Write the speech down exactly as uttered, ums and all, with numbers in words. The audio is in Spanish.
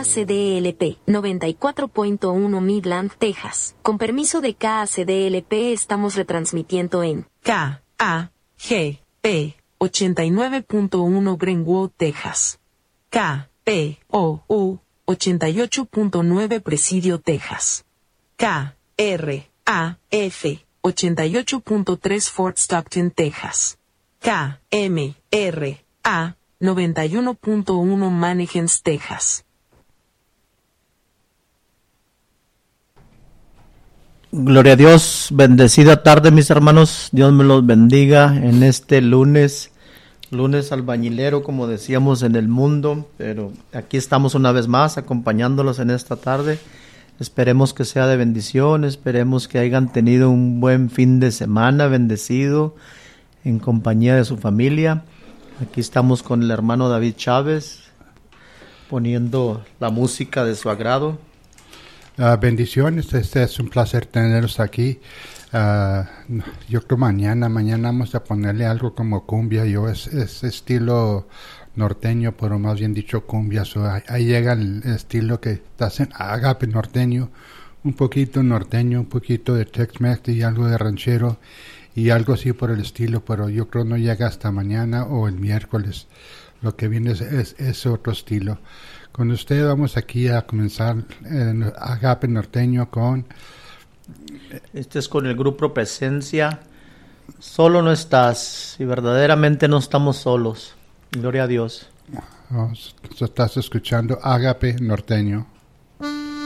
C D L P, noventa y cuatro punto uno Midland, Texas. Con permiso de K A C D L P estamos retransmitiendo en K A G P ochenta y nueve punto uno Greenwood, Texas. K P O U ochenta y ocho punto nueve Presidio, Texas. K R A F ochenta y ocho punto tres Fort Stockton, Texas. K M R A noventa y uno punto uno Mannequins, Texas. Gloria a Dios, bendecida tarde mis hermanos, Dios me los bendiga en este lunes, lunes albañilero como decíamos en el mundo, pero aquí estamos una vez más acompañándolos en esta tarde. Esperemos que sea de bendición, esperemos que hayan tenido un buen fin de semana bendecido en compañía de su familia. Aquí estamos con el hermano David Chávez poniendo la música de su agrado. Uh, bendiciones, este es un placer tenerlos aquí. Uh, yo creo mañana, mañana vamos a ponerle algo como cumbia. Yo es, es estilo norteño, pero más bien dicho cumbia. So, ahí, ahí llega el estilo que hacen agape norteño, un poquito norteño, un poquito de Tex-Mex y algo de ranchero y algo así por el estilo, pero yo creo no llega hasta mañana o el miércoles. Lo que viene es, es, es otro estilo. Con usted vamos aquí a comenzar en agape norteño con... Este es con el grupo Presencia. Solo no estás, y verdaderamente no estamos solos. Gloria a Dios. Oh, estás escuchando agape norteño.